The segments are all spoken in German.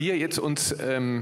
wir jetzt uns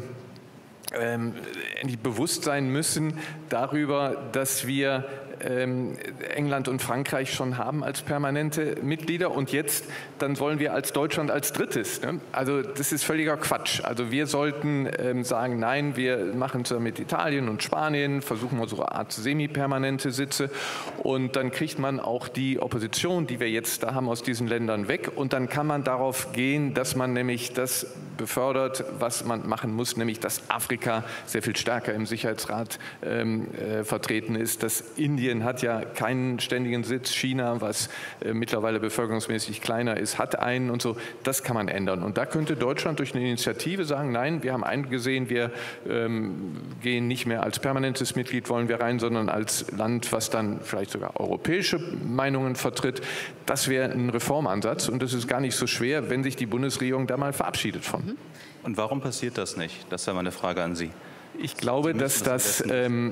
endlich bewusst sein müssen darüber, dass wir England und Frankreich schon haben als permanente Mitglieder und jetzt dann wollen wir als Deutschland als drittes. Ne? Also das ist völliger Quatsch. Also wir sollten sagen, nein, wir machen es mit Italien und Spanien, versuchen mal so eine Art semi-permanente Sitze und dann kriegt man auch die Opposition, die wir jetzt da haben, aus diesen Ländern weg und dann kann man darauf gehen, dass man nämlich das befördert, was man machen muss, nämlich dass Afrika sehr viel stärker im Sicherheitsrat vertreten ist, dass Indien hat ja keinen ständigen Sitz, China, was mittlerweile bevölkerungsmäßig kleiner ist, hat einen und so. Das kann man ändern. Und da könnte Deutschland durch eine Initiative sagen, nein, wir haben eingesehen, wir gehen nicht mehr als permanentes Mitglied, wollen wir rein, sondern als Land, was dann vielleicht sogar europäische Meinungen vertritt. Das wäre ein Reformansatz und das ist gar nicht so schwer, wenn sich die Bundesregierung da mal verabschiedet von. Und warum passiert das nicht? Das wäre meine Frage an Sie. Ich glaube, dass das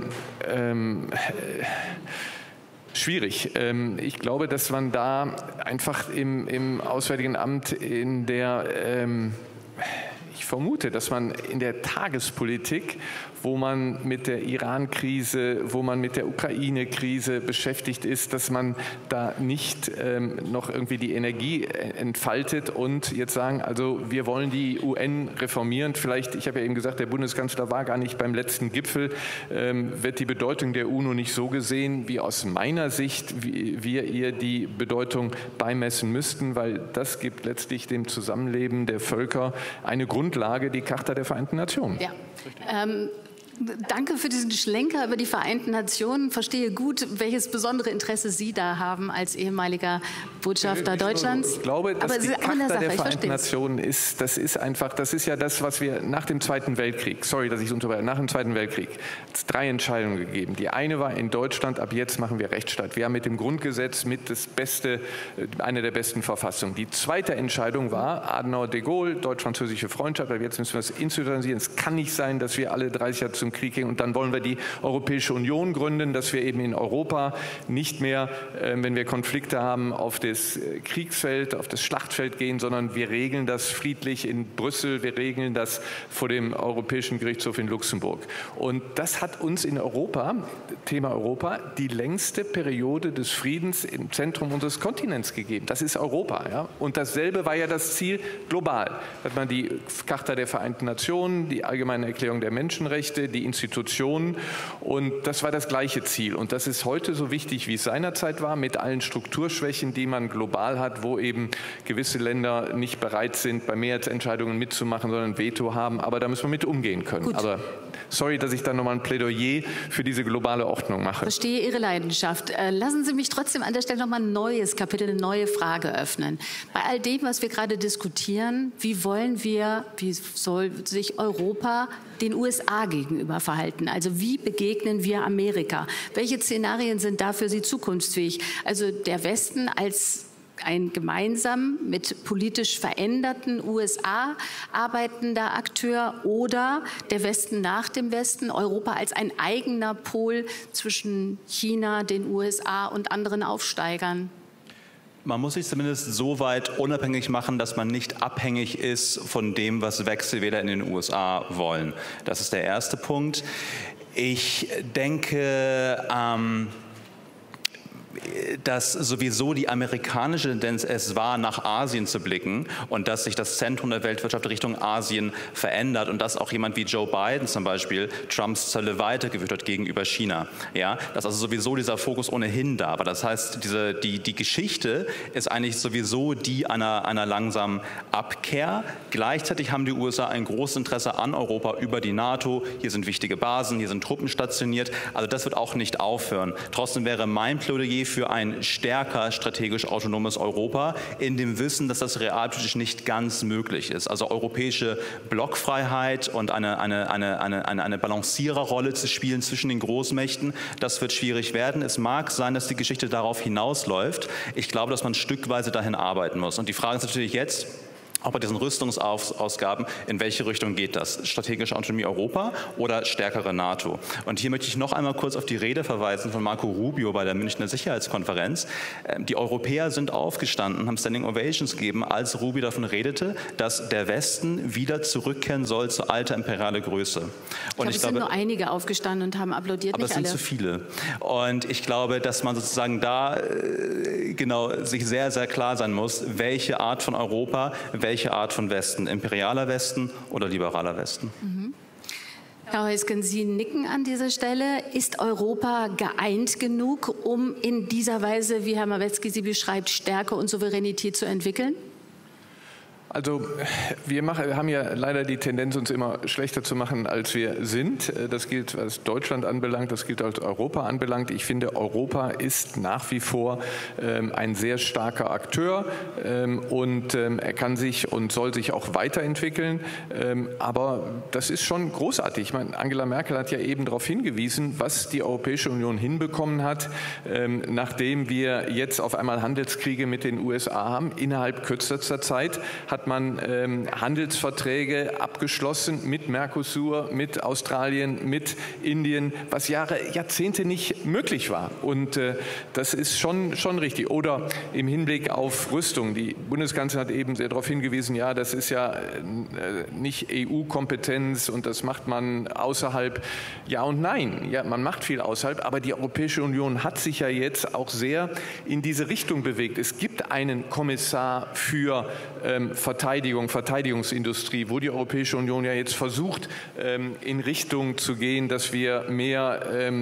schwierig. Ich glaube, dass man da einfach im Auswärtigen Amt in der ich vermute, dass man in der Tagespolitik, wo man mit der Iran-Krise, wo man mit der Ukraine-Krise beschäftigt ist, dass man da nicht noch irgendwie die Energie entfaltet und jetzt sagen, also wir wollen die UN reformieren. Vielleicht, ich habe ja eben gesagt, der Bundeskanzler war gar nicht beim letzten Gipfel, wird die Bedeutung der UNO nicht so gesehen, wie aus meiner Sicht wir ihr die Bedeutung beimessen müssten, weil das gibt letztlich dem Zusammenleben der Völker eine Grundlage, die Charta der Vereinten Nationen. Ja. Danke für diesen Schlenker über die Vereinten Nationen. Verstehe gut, welches besondere Interesse Sie da haben als ehemaliger Botschafter Deutschlands. Ich glaube, dass die Charta der Vereinten Nationen ist, das ist ja das, was wir nach dem Zweiten Weltkrieg, sorry, dass ich es unterbreche, nach dem Zweiten Weltkrieg, hat es 3 Entscheidungen gegeben. Die eine war in Deutschland, ab jetzt machen wir Rechtsstaat. Wir haben mit dem Grundgesetz eine der besten Verfassungen. Die zweite Entscheidung war Adenauer, de Gaulle, deutsch-französische Freundschaft, aber jetzt müssen wir es institutionalisieren. Es kann nicht sein, dass wir alle 30 Jahre zum Krieg gehen und dann wollen wir die Europäische Union gründen, dass wir eben in Europa nicht mehr, wenn wir Konflikte haben, auf das Kriegsfeld, auf das Schlachtfeld gehen, sondern wir regeln das friedlich in Brüssel, wir regeln das vor dem Europäischen Gerichtshof in Luxemburg. Und das hat uns in Europa, Thema Europa, die längste Periode des Friedens im Zentrum unseres Kontinents gegeben. Das ist Europa. Ja? Und dasselbe war ja das Ziel global. Da hat man die Charta der Vereinten Nationen, die Allgemeine Erklärung der Menschenrechte, die Institutionen und das war das gleiche Ziel. Und das ist heute so wichtig, wie es seinerzeit war, mit allen Strukturschwächen, die man global hat, wo eben gewisse Länder nicht bereit sind, bei Mehrheitsentscheidungen mitzumachen, sondern Veto haben. Aber da müssen wir mit umgehen können. Gut. Aber sorry, dass ich da nochmal ein Plädoyer für diese globale Ordnung mache. Ich verstehe Ihre Leidenschaft. Lassen Sie mich trotzdem an der Stelle nochmal ein neues Kapitel, eine neue Frage öffnen. Bei all dem, was wir gerade diskutieren, wie soll sich Europa den USA gegenüber verhalten? Also wie begegnen wir Amerika? Welche Szenarien sind da für Sie zukunftsfähig? Also der Westen als ein gemeinsam mit politisch veränderten USA arbeitender Akteur oder der Westen nach dem Westen, Europa als ein eigener Pol zwischen China, den USA und anderen Aufsteigern? Man muss sich zumindest so weit unabhängig machen, dass man nicht abhängig ist von dem, was Wechselwähler in den USA wollen. Das ist der erste Punkt. Ich denke, dass sowieso die amerikanische Tendenz es war, nach Asien zu blicken und dass sich das Zentrum der Weltwirtschaft Richtung Asien verändert und dass auch jemand wie Joe Biden zum Beispiel Trumps Zölle weitergeführt hat gegenüber China. Ja, dass also sowieso dieser Fokus ohnehin da war. Das heißt, die Geschichte ist eigentlich sowieso die einer langsamen Abkehr. Gleichzeitig haben die USA ein großes Interesse an Europa über die NATO. Hier sind wichtige Basen, hier sind Truppen stationiert. Also das wird auch nicht aufhören. Trotzdem wäre mein Plädoyer für ein stärker strategisch autonomes Europa, in dem Wissen, dass das realpolitisch nicht ganz möglich ist. Also europäische Blockfreiheit und eine Balanciererrolle zu spielen zwischen den Großmächten, das wird schwierig werden. Es mag sein, dass die Geschichte darauf hinausläuft. Ich glaube, dass man stückweise dahin arbeiten muss. Und die Frage ist natürlich jetzt, auch bei diesen Rüstungsausgaben, in welche Richtung geht das? Strategische Autonomie Europa oder stärkere NATO? Und hier möchte ich noch einmal kurz auf die Rede verweisen von Marco Rubio bei der Münchner Sicherheitskonferenz. Die Europäer sind aufgestanden, haben Standing Ovations gegeben, als Rubio davon redete, dass der Westen wieder zurückkehren soll zur alter imperiale Größe. Und es sind nur einige aufgestanden und haben applaudiert, aber nicht alle. Aber es sind zu viele. Und ich glaube, dass man sozusagen da genau sich sehr, sehr klar sein muss, welche Art von Europa, welche Art von Westen, imperialer Westen oder liberaler Westen. Mhm. Herr Heusgen, Sie nicken an dieser Stelle. Ist Europa geeint genug, um in dieser Weise, wie Herr Mawetzki sie beschreibt, Stärke und Souveränität zu entwickeln? Also wir haben ja leider die Tendenz, uns immer schlechter zu machen, als wir sind. Das gilt, was Deutschland anbelangt, das gilt, was Europa anbelangt. Ich finde, Europa ist nach wie vor ein sehr starker Akteur und er kann sich und soll sich auch weiterentwickeln. Aber das ist schon großartig. Ich meine, Angela Merkel hat ja eben darauf hingewiesen, was die Europäische Union hinbekommen hat, nachdem wir jetzt auf einmal Handelskriege mit den USA haben. Innerhalb kürzester Zeit hat man Handelsverträge abgeschlossen mit Mercosur, mit Australien, mit Indien, was Jahrzehnte nicht möglich war. Und das ist schon richtig. Oder im Hinblick auf Rüstung. Die Bundeskanzlerin hat eben sehr darauf hingewiesen, ja, das ist ja nicht EU-Kompetenz und das macht man außerhalb. Ja und nein. Ja, man macht viel außerhalb, aber die Europäische Union hat sich ja jetzt auch sehr in diese Richtung bewegt. Es gibt einen Kommissar für Verteidigungsindustrie, wo die Europäische Union ja jetzt versucht, in Richtung zu gehen, dass wir mehr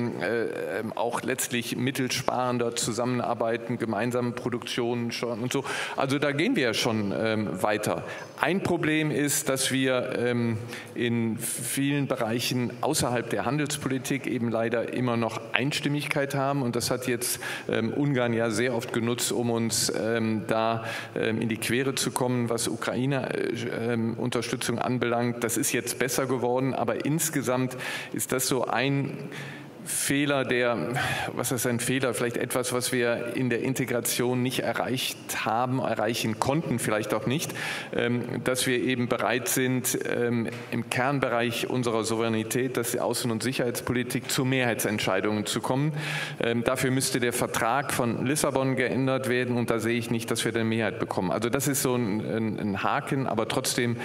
auch letztlich mittelsparender zusammenarbeiten, gemeinsame Produktionen schon und so. Also da gehen wir ja schon weiter. Ein Problem ist, dass wir in vielen Bereichen außerhalb der Handelspolitik eben leider immer noch Einstimmigkeit haben und das hat jetzt Ungarn ja sehr oft genutzt, um uns da in die Quere zu kommen, was Ukraine-Unterstützung anbelangt. Das ist jetzt besser geworden, aber insgesamt ist das so ein Fehler, vielleicht etwas, was wir in der Integration nicht erreicht haben, erreichen konnten, vielleicht auch nicht, dass wir eben bereit sind, im Kernbereich unserer Souveränität, das ist die Außen- und Sicherheitspolitik, zu Mehrheitsentscheidungen zu kommen. Dafür müsste der Vertrag von Lissabon geändert werden und da sehe ich nicht, dass wir eine Mehrheit bekommen. Also das ist so ein Haken, aber trotzdem,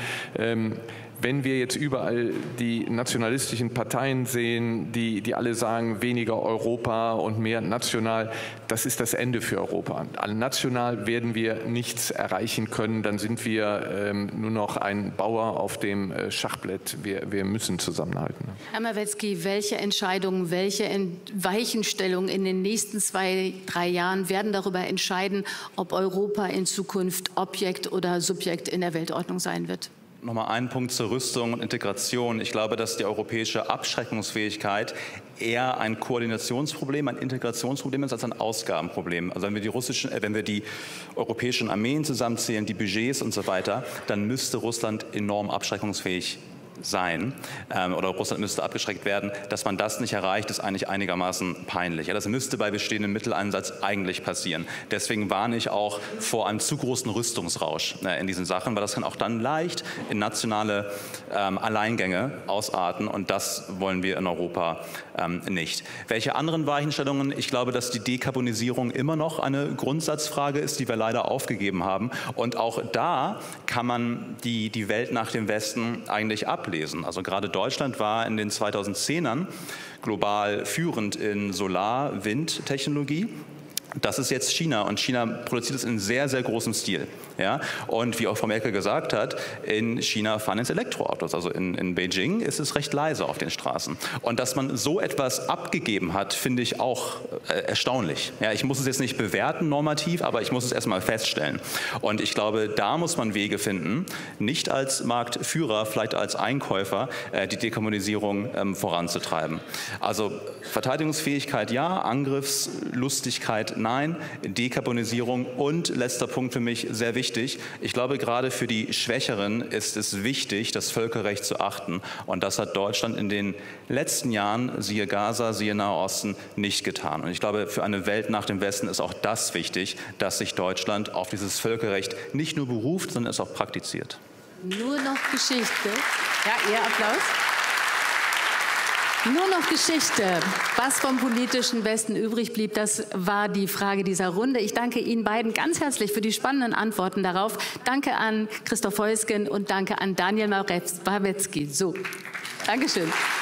wenn wir jetzt überall die nationalistischen Parteien sehen, die alle sagen, weniger Europa und mehr national, das ist das Ende für Europa. National werden wir nichts erreichen können, dann sind wir nur noch ein Bauer auf dem Schachbrett. Wir müssen zusammenhalten. Herr Mawetzki, welche Entscheidungen, welche Weichenstellungen in den nächsten 2-3 Jahren werden darüber entscheiden, ob Europa in Zukunft Objekt oder Subjekt in der Weltordnung sein wird? Nochmal einen Punkt zur Rüstung und Integration. Ich glaube, dass die europäische Abschreckungsfähigkeit eher ein Koordinationsproblem, ein Integrationsproblem ist als ein Ausgabenproblem. Also wenn wir die europäischen Armeen zusammenzählen, die Budgets und so weiter, dann müsste Russland enorm abschreckungsfähig sein oder Russland müsste abgeschreckt werden. Dass man das nicht erreicht, ist eigentlich einigermaßen peinlich. Ja, das müsste bei bestehendem Mitteleinsatz eigentlich passieren. Deswegen warne ich auch vor einem zu großen Rüstungsrausch in diesen Sachen, weil das kann auch dann leicht in nationale Alleingänge ausarten und das wollen wir in Europa nicht. Welche anderen Weichenstellungen? Ich glaube, dass die Dekarbonisierung immer noch eine Grundsatzfrage ist, die wir leider aufgegeben haben und auch da kann man die Welt nach dem Westen eigentlich ablesen. Also gerade Deutschland war in den 2010ern global führend in Solar-Wind-Technologie. Das ist jetzt China und China produziert es in sehr, sehr großem Stil. Ja? Und wie auch Frau Merkel gesagt hat, in China fahren jetzt Elektroautos. Also in Beijing ist es recht leise auf den Straßen. Und dass man so etwas abgegeben hat, finde ich auch erstaunlich. Ja, ich muss es jetzt nicht bewerten normativ, aber ich muss es erstmal feststellen. Und ich glaube, da muss man Wege finden, nicht als Marktführer, vielleicht als Einkäufer, die Dekarbonisierung voranzutreiben. Also Verteidigungsfähigkeit ja, Angriffslustigkeit nein, Dekarbonisierung und letzter Punkt für mich sehr wichtig. Ich glaube, gerade für die Schwächeren ist es wichtig, das Völkerrecht zu achten. Und das hat Deutschland in den letzten Jahren, siehe Gaza, siehe Nahe Osten, nicht getan. Und ich glaube, für eine Welt nach dem Westen ist auch das wichtig, dass sich Deutschland auf dieses Völkerrecht nicht nur beruft, sondern es auch praktiziert. Nur noch Geschichte. Ja, Ihr Applaus. Nur noch Geschichte. Was vom politischen Westen übrig blieb, das war die Frage dieser Runde. Ich danke Ihnen beiden ganz herzlich für die spannenden Antworten darauf. Danke an Christoph Heusgen und danke an Daniel Maretzky. So, Dankeschön.